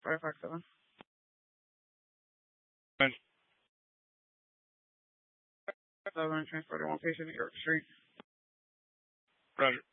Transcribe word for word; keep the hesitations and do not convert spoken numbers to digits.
five five seven. Seven, transport to one patient at York Street. Roger.